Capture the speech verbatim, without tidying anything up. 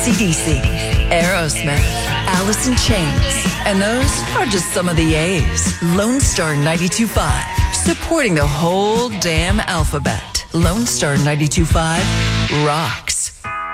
A C D C, Aerosmith, Alice in Chains, and those are just some of the A's. Lone Star ninety-two point five, supporting the whole damn alphabet. Lone Star ninety-two point five rocks.